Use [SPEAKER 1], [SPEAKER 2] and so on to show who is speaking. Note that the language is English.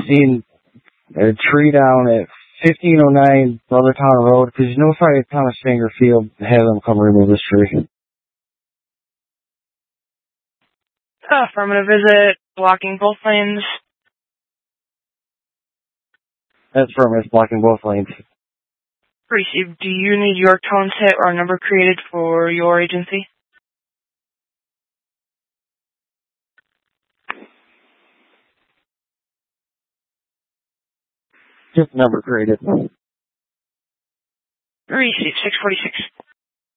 [SPEAKER 1] seen a tree down at 1509 Brothertown Road. Could you notify Thomas Finger Field to have them come remove this tree?
[SPEAKER 2] Affirmative. Is it blocking both lanes?
[SPEAKER 1] That's affirmative, blocking both lanes.
[SPEAKER 2] Received. Do you need your tone set or number created for your agency?
[SPEAKER 1] Just number created.
[SPEAKER 2] Received. 646.